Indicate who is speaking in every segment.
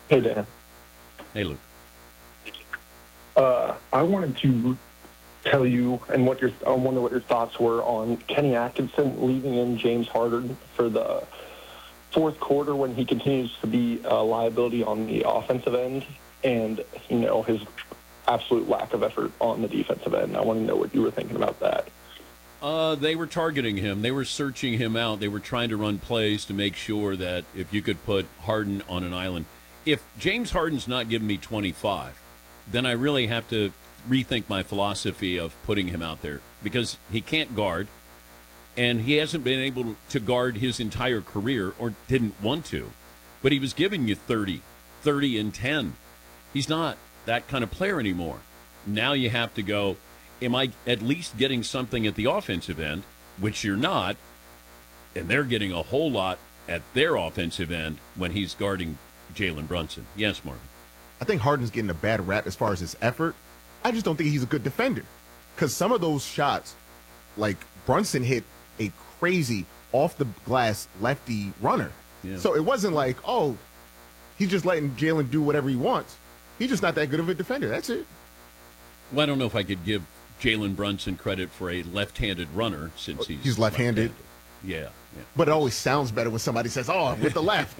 Speaker 1: Hey, Dan.
Speaker 2: Hey, Luke.
Speaker 1: I wanted to tell you and I wonder what your thoughts were on Kenny Atkinson leaving in James Harden for the fourth quarter when he continues to be a liability on the offensive end and, his absolute lack of effort on the defensive end. I want to know what you were thinking about that.
Speaker 2: They were targeting him. They were searching him out. They were trying to run plays to make sure that if you could put Harden on an island. If James Harden's not giving me 25, then I really have to rethink my philosophy of putting him out there because he can't guard, and he hasn't been able to guard his entire career or didn't want to. But he was giving you 30, 30 and 10. He's not that kind of player anymore. Now you have to go, am I at least getting something at the offensive end, which you're not, and they're getting a whole lot at their offensive end when he's guarding Jalen Brunson. Yes, Marvin.
Speaker 3: I think Harden's getting a bad rap as far as his effort. I just don't think he's a good defender because some of those shots, like Brunson hit a crazy off-the-glass lefty runner.
Speaker 2: Yeah.
Speaker 3: So it wasn't like, oh, he's just letting Jalen do whatever he wants. He's just not that good of a defender. That's it.
Speaker 2: Well, I don't know if I could give Jalen Brunson credit for a left-handed runner since he's
Speaker 3: left-handed.
Speaker 2: Yeah.
Speaker 3: But it always sounds better when somebody says, oh, with the left.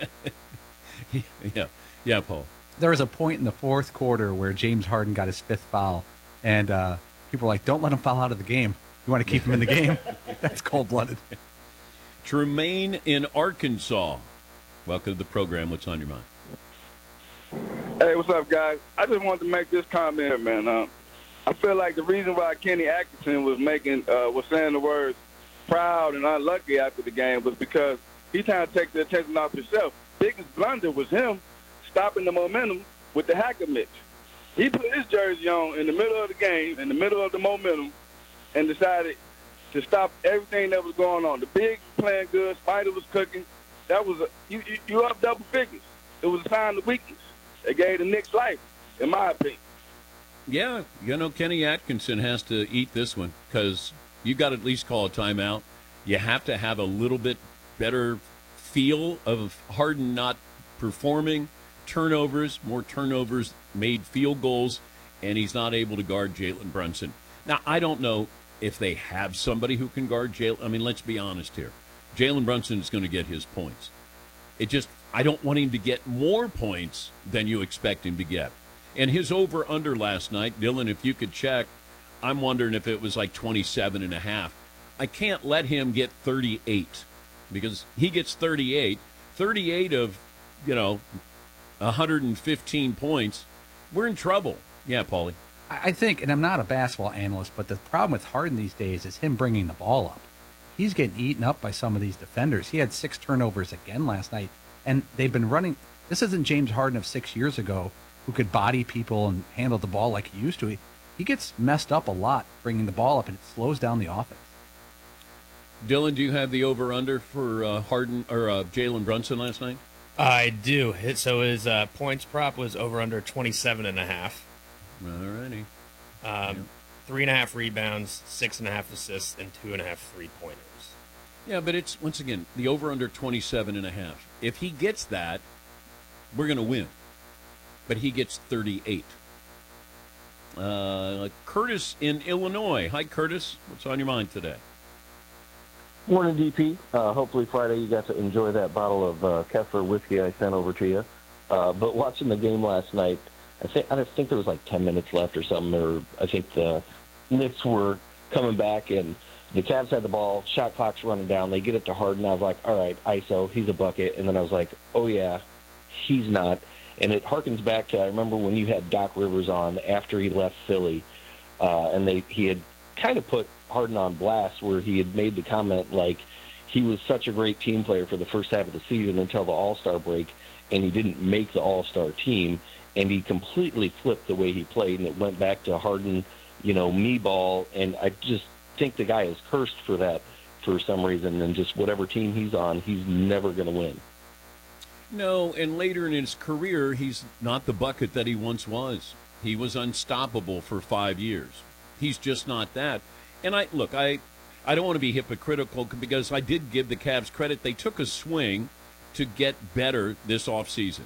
Speaker 2: Yeah, Paul.
Speaker 4: There was a point in the fourth quarter where James Harden got his fifth foul, and people were like, don't let him foul out of the game. You want to keep him in the game? That's cold-blooded.
Speaker 2: Tremaine in Arkansas. Welcome to the program. What's on your mind?
Speaker 5: Hey, what's up, guys? I just wanted to make this comment, man. I feel like the reason why Kenny Atkinson was saying the words proud and unlucky after the game was because he trying to take the attention off himself. Biggest blunder was him stopping the momentum with the hacker mitch. He put his jersey on in the middle of the game, in the middle of the momentum, and decided to stop everything that was going on. The big playing good, Spider was cooking. That was you up double figures. It was a sign of weakness. It gave the Knicks life, in my opinion.
Speaker 2: Yeah, Kenny Atkinson has to eat this one because you got to at least call a timeout. You have to have a little bit better feel of Harden not performing. More turnovers, made field goals, and he's not able to guard Jalen Brunson. Now, I don't know if they have somebody who can guard Jalen. I mean, let's be honest here. Jalen Brunson is going to get his points. I don't want him to get more points than you expect him to get. And his over-under last night, Dylan, if you could check, I'm wondering if it was like 27.5. I can't let him get 38 because he gets 38 of, 115 points. We're in trouble. Yeah, Paulie.
Speaker 4: I think, and I'm not a basketball analyst, but the problem with Harden these days is him bringing the ball up. He's getting eaten up by some of these defenders. He had 6 turnovers again last night, and they've been running. This isn't James Harden of 6 years ago who could body people and handle the ball like he used to. He gets messed up a lot bringing the ball up, and it slows down the offense.
Speaker 2: Dylan, do you have the over-under for Harden or Jalen Brunson last night?
Speaker 6: I do. So his points prop was over under 27.5.
Speaker 2: All righty.
Speaker 6: 3.5 rebounds, 6.5 assists, and 2.5 3-pointers.
Speaker 2: Yeah, but it's, once again, the over-under 27.5. If he gets that, we're going to win. But he gets 38. Curtis in Illinois. Hi, Curtis. What's on your mind today?
Speaker 7: Morning, DP. Hopefully Friday you got to enjoy that bottle of Kessler whiskey I sent over to you. But watching the game last night, I think there was like 10 minutes left or something. Or I think the Knicks were coming back, and the Cavs had the ball. Shot clock's running down. They get it to Harden. I was like, all right, ISO, he's a bucket. And then I was like, oh, yeah, he's not. And it harkens back to, I remember when you had Doc Rivers on after he left Philly, and he had kind of put Harden on blast where he had made the comment like he was such a great team player for the first half of the season until the All-Star break, and he didn't make the All-Star team, and he completely flipped the way he played, and it went back to Harden, me ball, and I just think the guy is cursed for that for some reason, and just whatever team he's on, he's never going to win.
Speaker 2: No, and later in his career, he's not the bucket that he once was. He was unstoppable for 5 years. He's just not that. And I don't want to be hypocritical because I did give the Cavs credit. They took a swing to get better this offseason.